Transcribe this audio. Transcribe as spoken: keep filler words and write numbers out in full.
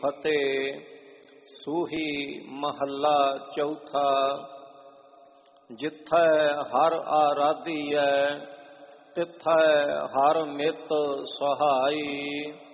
ਫਤਿਹ। ਸੂਹੀ ਮਹੱਲਾ ਚੌਥਾ। ਜਿੱਥੈ ਹਰਿ ਆਰਾਧੀਐ ਤਿਥੈ ਹਰਿ ਮਿਤ ਸਹਾਈ।